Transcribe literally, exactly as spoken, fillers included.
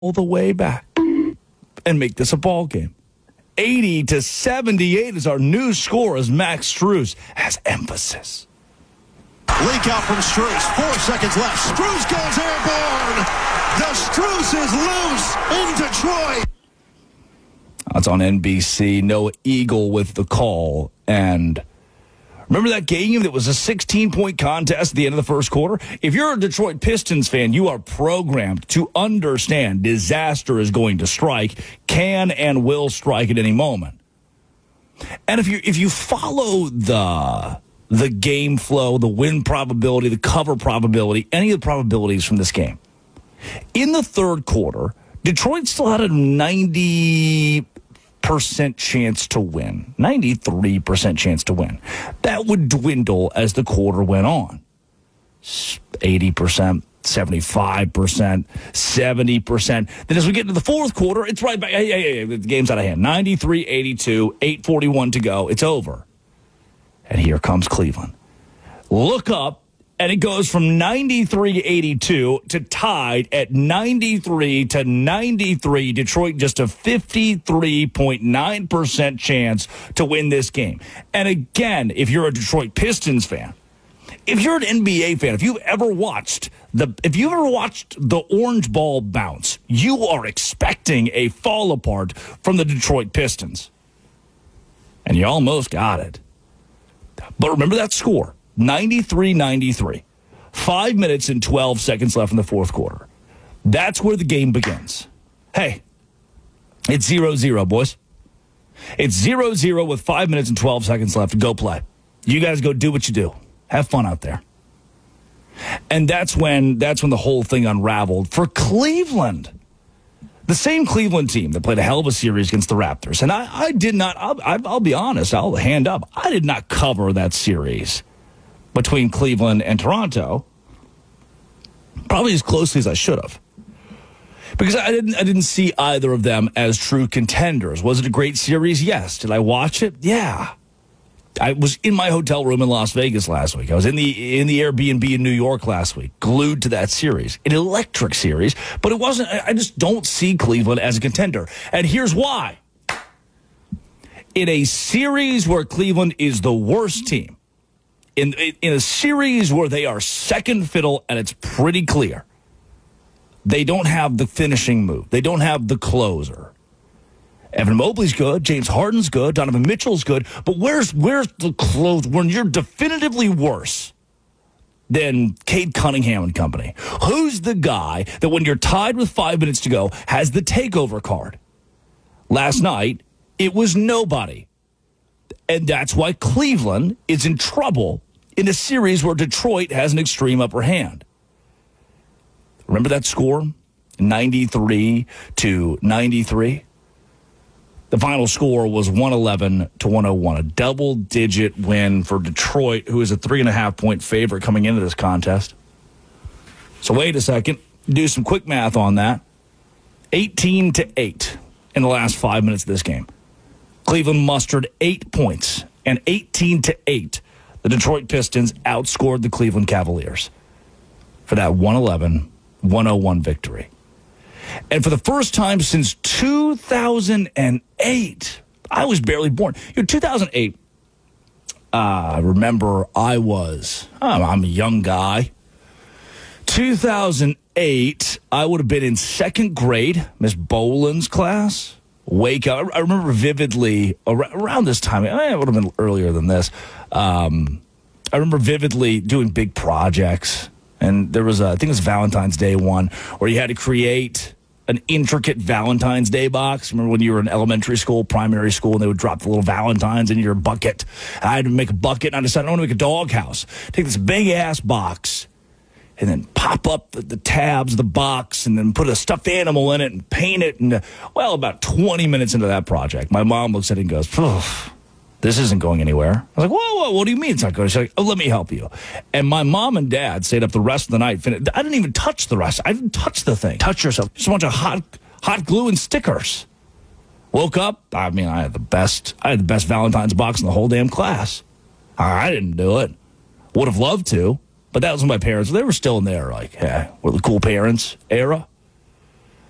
all the way back and make this a ball game. eighty to seventy-eight is our new score as Max Strus has emphasis. Leak out from Strus. Four seconds left. Strus goes airborne. The Strus is loose in Detroit. That's on N B C. Noah Eagle with the call. And remember that game that was a sixteen-point contest at the end of the first quarter? If you're a Detroit Pistons fan, you are programmed to understand disaster is going to strike, can and will strike at any moment. And if you if you follow the the game flow, the win probability, the cover probability, any of the probabilities from this game, in the third quarter, Detroit still had a ninety percent chance to win, ninety-three percent chance to win. That would dwindle as the quarter went on. eighty percent, seventy-five percent, seventy percent. Then as we get into the fourth quarter, it's right back. Hey, hey, hey, the game's out of hand. ninety-three eighty-two, eight forty-one to go. It's over. And here comes Cleveland. Look up, and it goes from ninety-three eighty-two to tied at ninety-three to ninety-three. Detroit just a fifty-three point nine percent chance to win this game. And again, if you're a Detroit Pistons fan, if you're an N B A fan, if you've ever watched the if you've ever watched the orange ball bounce, you are expecting a fall apart from the Detroit Pistons. And you almost got it. But remember that score. ninety-three ninety-three. Five minutes and twelve seconds left in the fourth quarter. That's where the game begins. Hey, it's zero zero, boys. It's zero zero with five minutes and twelve seconds left. Go play. You guys go do what you do. Have fun out there. And that's when that's when the whole thing unraveled for Cleveland. The same Cleveland team that played a hell of a series against the Raptors. And I, I did not, I'll, I'll be honest, I'll hand up. I did not cover that series between Cleveland and Toronto, probably as closely as I should have, because I didn't I didn't see either of them as true contenders. Was it a great series? Yes. Did I watch it? Yeah. I was in my hotel room in Las Vegas last week. I was in the in the Airbnb in New York last week, glued to that series. An electric series, but it wasn't. I just don't see Cleveland as a contender, and here's why. In a series where Cleveland is the worst team, In, in a series where they are second fiddle and it's pretty clear, they don't have the finishing move. They don't have the closer. Evan Mobley's good. James Harden's good. Donovan Mitchell's good. But where's where's the close when you're definitively worse than Cade Cunningham and company? Who's the guy that when you're tied with five minutes to go has the takeover card? Last night, it was nobody. And that's why Cleveland is in trouble in a series where Detroit has an extreme upper hand. Remember that score? ninety-three to ninety-three? The final score was one eleven to one oh one, a double-digit win for Detroit, who is a three-and-a-half-point favorite coming into this contest. So wait a second. Do some quick math on that. eighteen to eight in the last five minutes of this game. Cleveland mustered eight points, and eighteen to eight, the Detroit Pistons outscored the Cleveland Cavaliers for that one eleven one oh one victory. And for the first time since two thousand eight, I was barely born. You know, two thousand eight, uh, I remember I was, oh, I'm a young guy. two thousand eight, I would have been in second grade, Miss Boland's class. Wake up. I remember vividly around this time. It would have been earlier than this. Um, I remember vividly doing big projects. And there was, a, I think it was Valentine's Day one, where you had to create an intricate Valentine's Day box. Remember when you were in elementary school, primary school, and they would drop the little Valentines in your bucket? I had to make a bucket, and I decided I want to make a doghouse. Take this big-ass box, and then pop up the, the tabs of the box, and then put a stuffed animal in it and paint it. And, uh, well, about twenty minutes into that project, my mom looks at it and goes, this isn't going anywhere. I was like, whoa, whoa, what do you mean it's not going? She's like, oh, let me help you. And my mom and dad stayed up the rest of the night. I didn't even touch the rest. I didn't touch the thing. Touch yourself. Just a bunch of hot, hot glue and stickers. Woke up. I mean, I had the best, I had the best Valentine's box in the whole damn class. I didn't do it. Would have loved to. But that was my parents. They were still in there, like, yeah, we're the cool parents era.